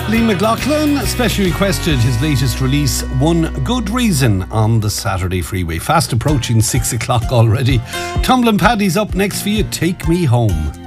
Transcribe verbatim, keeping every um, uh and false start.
Liam McLaughlin specially requested his latest release, One Good Reason, on the Saturday Freeway. Fast approaching six o'clock already. Tumblin' Paddy's up next for you. Take Me Home.